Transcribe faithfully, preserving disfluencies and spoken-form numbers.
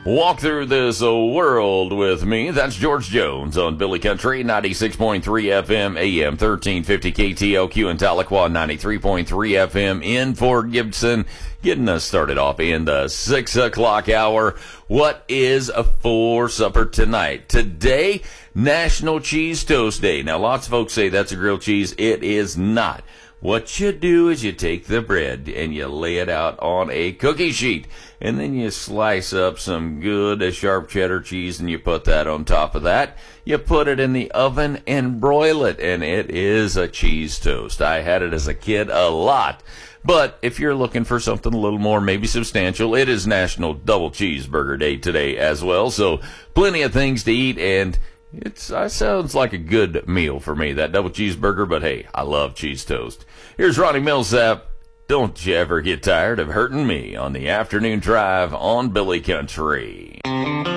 Walk through this uh, world with me. That's George Jones on Billy Country, ninety-six point three F M, A M thirteen fifty K T L Q in Tahlequah, ninety-three point three F M in Fort Gibson. Getting us started off in the six o'clock hour. What is for supper tonight? Today, National Cheese Toast Day. Now, lots of folks say that's a grilled cheese. It is not. What you do is you take the bread and you lay it out on a cookie sheet, and then you slice up some good uh, sharp cheddar cheese and you put that on top of that. You put it in the oven and broil it, and it is a cheese toast. I had it as a kid a lot. But if you're looking for something a little more maybe substantial, it is National Double Cheeseburger Day today as well. So plenty of things to eat, and It's uh, sounds like a good meal for me, that double cheeseburger, but hey, I love cheese toast. Here's Ronnie Millsap. Don't you ever get tired of hurting me on the afternoon drive on Billy Country.